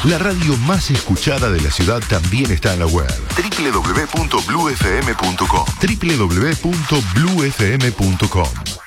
La radio más escuchada de la ciudad también está en la web. www.bluefm.com. www.bluefm.com.